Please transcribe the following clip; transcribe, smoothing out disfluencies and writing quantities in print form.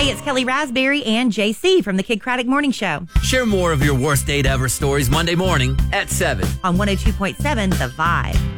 Hey, it's Kelly Raspberry and JC from the Kid Craddock Morning Show Share more of your worst date ever stories Monday morning at 7 on 102.7 The Vibe.